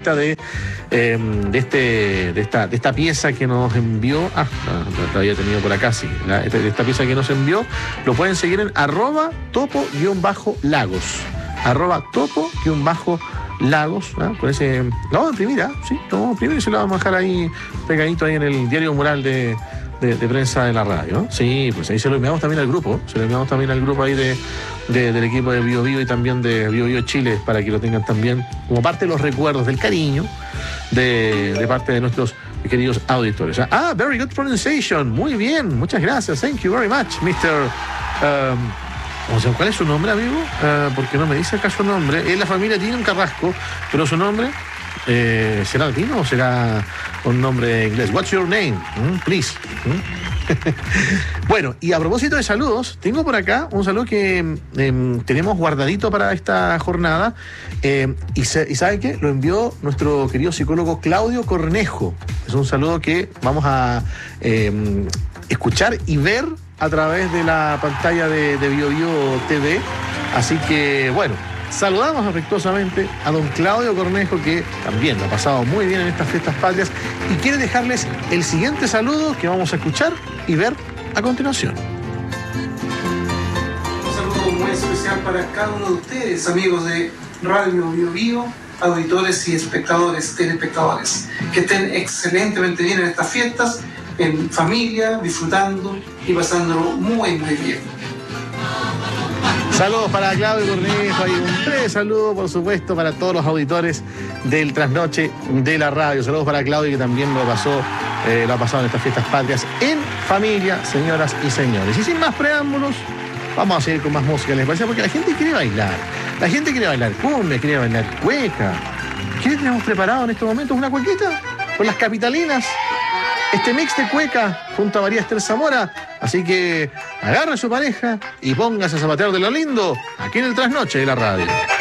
visita de esta pieza que nos envió. La había tenido por acá, sí. Esta pieza que nos envió, lo pueden seguir en @topo_lagos. @topo_lagos. Con ese. Lo vamos a imprimir, sí, lo vamos a imprimir y se lo vamos a dejar ahí pegadito ahí en el diario mural de prensa de la radio, ¿no? Sí, pues ahí se lo enviamos también al grupo. Se lo enviamos también al grupo ahí del equipo de Bio Bio y también de Bio Bio Chile, para que lo tengan también como parte de los recuerdos, del cariño de parte de nuestros queridos auditores. Very good pronunciation. Muy bien, muchas gracias. Thank you very much, Mr. ¿Cuál es su nombre, amigo? Porque no me dice acá su nombre. La familia tiene un Carrasco, pero su nombre... ¿será latino o será un nombre inglés? What's your name? Please. Bueno, y a propósito de saludos, tengo por acá un saludo que tenemos guardadito para esta jornada. ¿Y sabe qué? Lo envió nuestro querido psicólogo Claudio Cornejo. Es un saludo que vamos a escuchar y ver a través de la pantalla de Bio Bio TV. Así que, bueno, saludamos afectuosamente a don Claudio Cornejo, que también lo ha pasado muy bien en estas fiestas patrias y quiere dejarles el siguiente saludo que vamos a escuchar y ver a continuación. Un saludo muy especial para cada uno de ustedes, amigos de Radio Bio Bio, auditores y espectadores, telespectadores, que estén excelentemente bien en estas fiestas, en familia, disfrutando y pasándolo muy, muy bien. Saludos para Claudio Cornejo, hay un breve saludo, por supuesto, para todos los auditores del Trasnoche de la radio. Saludos para Claudio, que también lo ha pasado en estas fiestas patrias en familia, señoras y señores. Y sin más preámbulos, vamos a seguir con más música, ¿les parece? Porque la gente quiere bailar. La gente quiere bailar cumbia, quiere bailar cueca. ¿Qué tenemos preparado en estos momentos? ¿Una cuequita? Con las capitalinas. Este mix de cueca junto a María Esther Zamora. Así que agarre a su pareja y póngase a zapatear de lo lindo aquí en el Trasnoche de la radio.